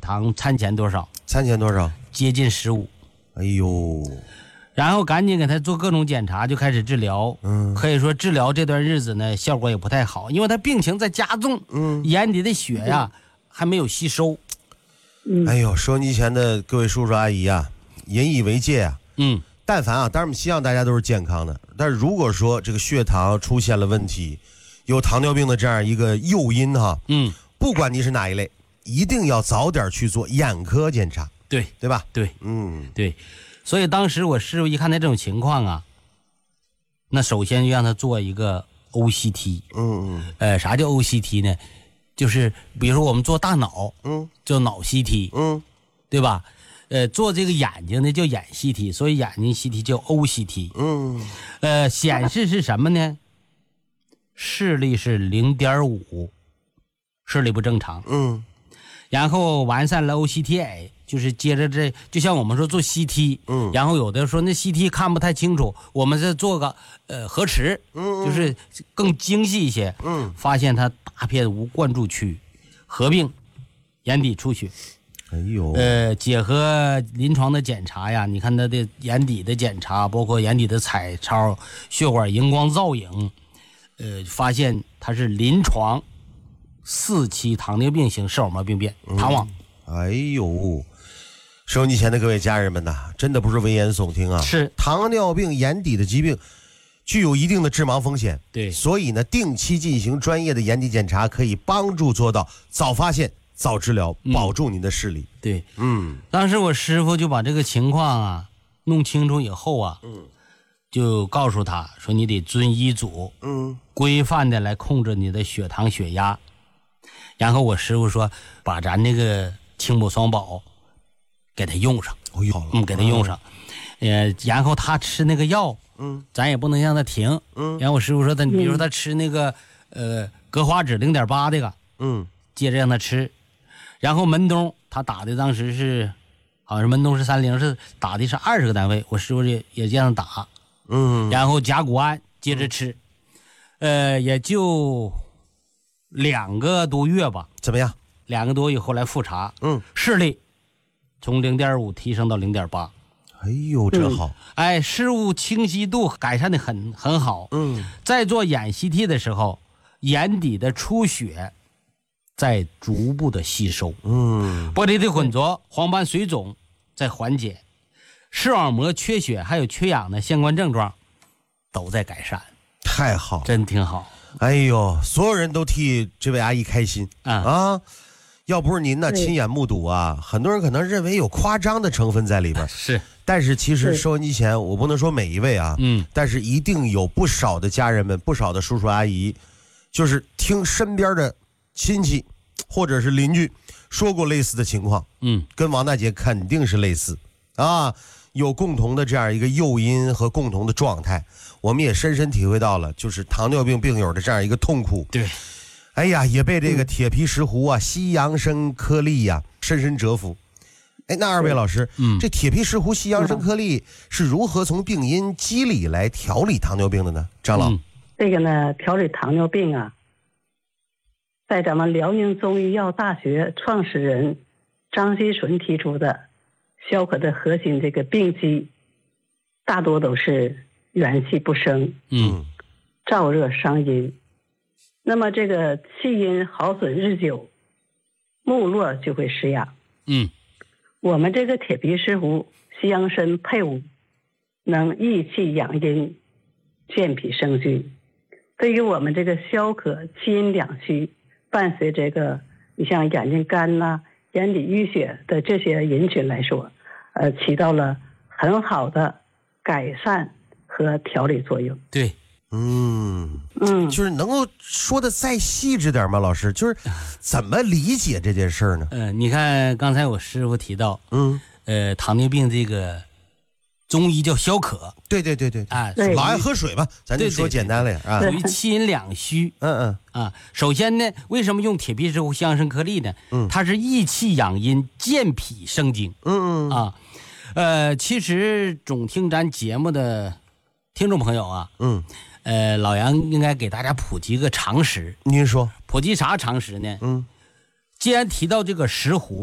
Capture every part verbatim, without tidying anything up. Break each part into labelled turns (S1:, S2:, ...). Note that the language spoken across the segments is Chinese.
S1: 糖餐前多少？
S2: 餐前多少？
S1: 接近十五。
S2: 哎呦！
S1: 然后赶紧给他做各种检查，就开始治疗。嗯，可以说治疗这段日子呢，效果也不太好，因为他病情在加重。嗯，眼底的血呀、嗯、还没有吸收。
S2: 嗯，哎呦，收音机前的各位叔叔阿姨啊，引以为戒啊。嗯，但凡啊，当然我们希望大家都是健康的，但是如果说这个血糖出现了问题，有糖尿病的这样一个诱因哈，嗯，不管你是哪一类，一定要早点去做眼科检查。
S1: 对，
S2: 对吧？
S1: 对，嗯，对。所以当时我师傅一看他这种情况啊，那首先就让他做一个 O C T。嗯嗯。呃，啥叫 O C T 呢？就是比如说我们做大脑，嗯，叫脑 C T， 嗯，对吧？呃，做这个眼睛呢叫眼 C T， 所以眼睛 C T 叫 O C T。嗯。呃，显示是什么呢？视力是 零点五， 视力不正常。嗯。然后完善了 O C T A。就是接着这就像我们说做 C T， 嗯，然后有的说那 C T 看不太清楚，我们再做个呃核磁，嗯，就是更精细一些，嗯，发现它大片无灌注区，合并眼底出血，
S2: 哎呦，
S1: 呃，结合临床的检查呀，你看他的眼底的检查，包括眼底的彩超、血管荧光造影，呃，发现它是临床四期糖尿病型视网膜病变，糖网，
S2: 嗯，哎呦。收音机前的各位家人们呐，真的不是危言耸听啊！
S1: 是
S2: 糖尿病眼底的疾病，具有一定的致盲风险。
S1: 对，
S2: 所以呢，定期进行专业的眼底检查，可以帮助做到早发现、早治疗，保住您的视力。嗯、
S1: 对，嗯，当时我师傅就把这个情况啊弄清楚以后啊，嗯，就告诉他说，你得遵医嘱，嗯，规范的来控制你的血糖、血压。然后我师傅说，把咱那个青补双宝。给他用上，
S2: 哦哟，
S1: 嗯，给他用上，呃，然后他吃那个药，嗯，咱也不能让他停，嗯，然后我师傅说他，你比如说他吃那个，呃，格华酯 零点八 这个，嗯，接着让他吃，然后门冬他打的当时是，好像是门冬是三零，是打的是二十个单位，我师傅也也这样打，嗯，然后甲钴胺接着吃，呃，也就两个多月吧，
S2: 怎么样？
S1: 两个多月后来复查，嗯，视力。从 零点五 提升到 零点八，
S2: 哎呦真好、嗯、
S1: 哎，视物清晰度改善的很很好。嗯，在做眼 C T 的时候，眼底的出血在逐步的吸收，嗯，玻璃体混浊、黄斑水肿在缓解，视网膜缺血还有缺氧的相关症状都在改善。
S2: 太好，
S1: 真挺好。
S2: 哎呦，所有人都替这位阿姨开心、嗯、啊！要不是您呢亲眼目睹啊，很多人可能认为有夸张的成分在里边。
S1: 是，
S2: 但是其实收音机前，我不能说每一位啊，嗯，但是一定有不少的家人们，不少的叔叔阿姨，就是听身边的亲戚或者是邻居说过类似的情况，嗯，跟王大姐肯定是类似啊，有共同的这样一个诱因和共同的状态，我们也深深体会到了，就是糖尿病病友的这样一个痛苦。
S1: 对。
S2: 哎呀，也被这个铁皮石斛啊、西洋参颗粒呀、啊、深深折服。哎，那二位老师，嗯，这铁皮石斛、西洋参颗粒是如何从病因机理来调理糖尿病的呢？张老，嗯、
S3: 这个呢，调理糖尿病啊，在咱们辽宁中医药大学创始人张锡纯提出的消渴的核心这个病机，大多都是元气不生，嗯，燥热伤阴。那么这个气阴耗损日久，目络就会失养。嗯，我们这个铁皮石斛、西洋参配伍，能益气养阴、健脾生虚。对于我们这个消渴、气阴两虚，伴随这个你像眼睛干呐、啊、眼底淤血的这些人群来说，呃，起到了很好的改善和调理作用。
S1: 对。
S2: 嗯嗯，就是能够说的再细致点吗？老师，就是怎么理解这件事呢？
S1: 嗯、呃，你看刚才我师傅提到，嗯，呃，糖尿病这个中医叫消渴，
S2: 对对对对啊，老爱喝水吧，咱就说简单了呀啊，
S1: 属于气阴两虚。
S2: 嗯嗯
S1: 啊，首先呢，为什么用铁皮石斛、西洋参颗粒呢？嗯，它是益气养阴、健脾生精。嗯嗯啊，呃，其实总听咱节目的听众朋友啊，嗯。呃，老杨应该给大家普及个常识。
S2: 您说，
S1: 普及啥常识呢？嗯，既然提到这个石斛啊，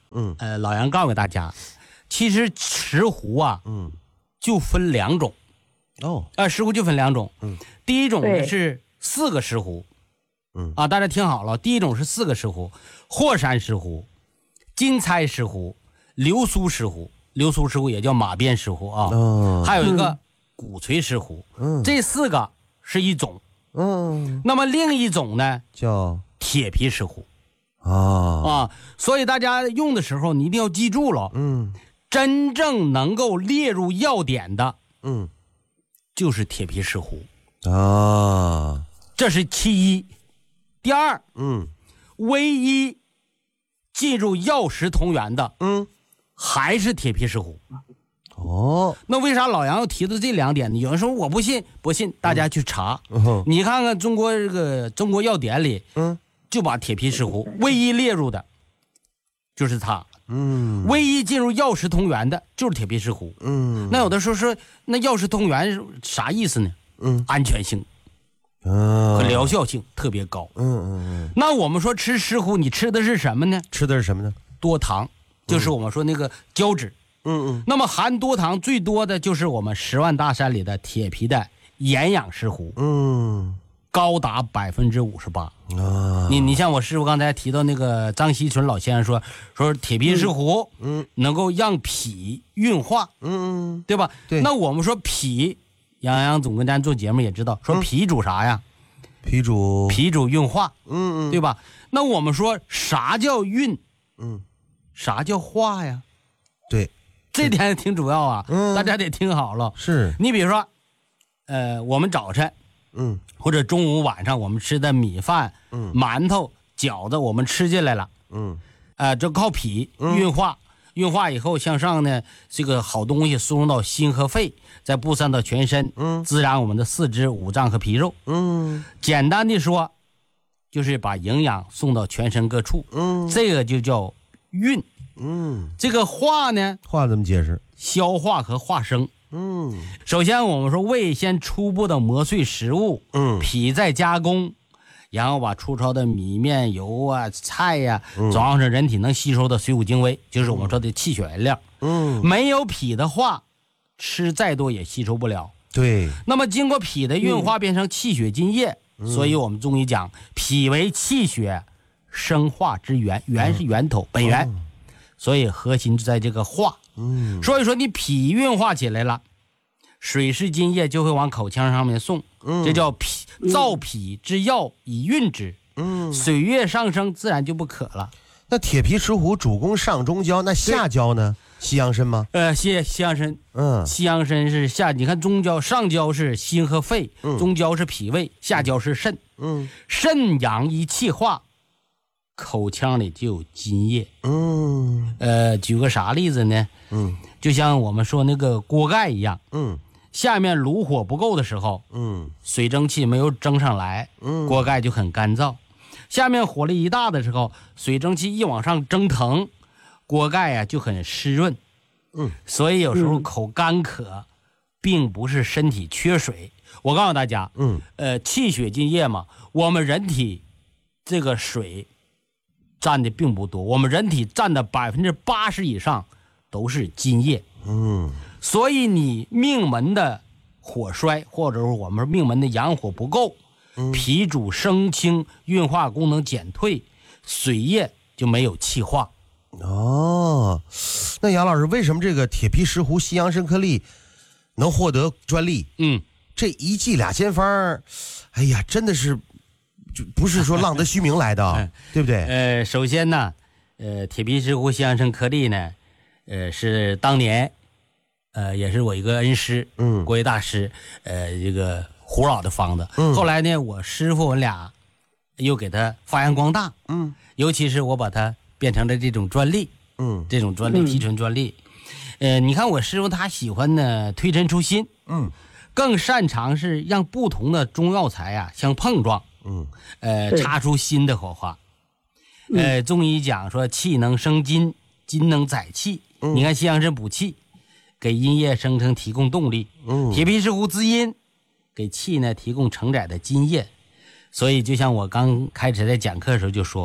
S2: 嗯，
S1: 呃，老杨告诉大家，其实石斛啊，
S2: 嗯，
S1: 就分两种。
S2: 哦，
S1: 啊、呃，石斛就分两种。
S2: 嗯，
S1: 第一种呢是四个石斛。
S2: 嗯
S1: 啊，大家听好了，第一种是四个石斛：霍山石斛、金钗石斛、流苏石斛，流苏石斛也叫马鞭石斛啊。
S2: 哦，
S1: 还有一个鼓槌石斛。
S2: 嗯，
S1: 这四个是一种。
S2: 嗯，
S1: 那么另一种呢
S2: 叫
S1: 铁皮石斛。
S2: 啊
S1: 啊，所以大家用的时候你一定要记住了。
S2: 嗯，
S1: 真正能够列入要点的，
S2: 嗯，
S1: 就是铁皮石斛
S2: 啊，
S1: 这是其一。第二，
S2: 嗯，
S1: 唯一进入药食同源的，
S2: 嗯，
S1: 还是铁皮石斛。
S2: 哦，
S1: 那为啥老杨要提到这两点呢？有人说我不信，不信，大家去查。
S2: 嗯，
S1: 你看看中国这个中国药典里，
S2: 嗯，
S1: 就把铁皮石斛唯一列入的，就是它。
S2: 嗯，
S1: 唯一进入药食同源的就是铁皮石斛。
S2: 嗯，
S1: 那有的时候说，那药食同源啥意思呢？
S2: 嗯，
S1: 安全性
S2: 和
S1: 和疗效性特别高。
S2: 嗯嗯嗯。
S1: 那我们说吃石斛，你吃的是什么呢？
S2: 吃的是什么呢？
S1: 多糖，就是我们说那个胶质。
S2: 嗯嗯。
S1: 那么含多糖最多的就是我们十万大山里的铁皮的岩氧石斛。
S2: 嗯。
S1: 高达百分之五十八
S2: 啊！
S1: 你你像我师傅刚才提到那个张锡纯老先生说说铁皮石斛，嗯，能够让脾运化，
S2: 嗯，
S1: 对吧？
S2: 对。
S1: 那我们说脾，杨洋总跟咱做节目也知道，说脾主啥呀？
S2: 脾主
S1: 脾主运化，
S2: 嗯嗯，
S1: 对吧？那我们说啥叫运？
S2: 嗯，
S1: 啥叫化呀？
S2: 对，
S1: 这点挺主要啊，
S2: 嗯，
S1: 大家得听好了。
S2: 是
S1: 你比如说，呃，我们早晨。
S2: 嗯，
S1: 或者中午晚上我们吃的米饭、嗯、馒头、饺子，我们吃进来了，嗯，呃，这靠脾运化，嗯、运化以后向上呢，这个好东西输入到心和肺，再布散到全身，嗯，滋养我们的四肢、五脏和皮肉，嗯，简单的说，就是把营养送到全身各处，嗯，这个就叫运，嗯，这个化呢，
S2: 化怎么解释？
S1: 消化和化生。
S2: 嗯，
S1: 首先我们说胃先初步的磨碎食物，嗯，脾再加工，然后把粗糙的米面油啊、菜呀、啊，转化成人体能吸收的水谷精微，就是我们说的气血原料。嗯，没有脾的话，吃再多也吸收不了。
S2: 对。
S1: 那么经过脾的运化变成气血津液，嗯、所以我们中医讲脾为气血生化之源，源是源头、嗯、本源，哦、所以核心就在这个化。嗯，所以说你脾运化起来了，水湿津液就会往口腔上面送，嗯，这叫脾燥脾之药以运之，嗯，水液上升自然就不渴了。
S2: 那铁皮石斛主攻上中焦，那下焦呢？西洋参吗？
S1: 呃，西西洋参，嗯，西洋参是下，你看中焦上焦是心和肺，嗯、中焦是脾胃，下焦是肾，嗯，肾阳一气化。口腔里就有津液，嗯，呃，举个啥例子呢？嗯，就像我们说那个锅盖一样，嗯，下面炉火不够的时候，嗯，水蒸气没有蒸上来，嗯，锅盖就很干燥；下面火力一大的时候，水蒸气一往上蒸腾，锅盖呀、啊、就很湿润，嗯，所以有时候口干渴，并不是身体缺水。我告诉大家，嗯，呃，气血津液嘛，我们人体这个水。占的并不多，我们人体占的百分之八十以上都是津液，嗯，所以你命门的火衰，或者是我们命门的阳火不够，嗯、脾主生清，运化功能减退，水液就没有气化。
S2: 哦，那杨老师，为什么这个铁皮石斛西洋参颗粒能获得专利？嗯，这一剂俩仙方，哎呀，真的是。就不是说浪得虚名来的，嗯、对不对？
S1: 呃，首先呢，呃，铁皮石斛西洋参颗粒呢，呃，是当年，呃，也是我一个恩师，嗯，国医大师，呃，这个胡老的方子。嗯、后来呢，我师傅我俩又给他发扬光大，嗯，尤其是我把它变成了这种专利，嗯，这种专利提纯专利。嗯、呃，你看我师傅他喜欢呢推陈出新，嗯，更擅长是让不同的中药材啊相碰撞。嗯，呃，擦出新的火花。呃，中医讲说气能生津，津能载气。嗯、你看西洋参补气，给阴液生成提供动力。嗯，铁皮石斛滋阴，给气呢提供承载的津液。所以就像我刚开始在讲课的时候就说，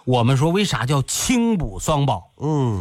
S1: 我们说为啥叫轻补双保？
S2: 嗯。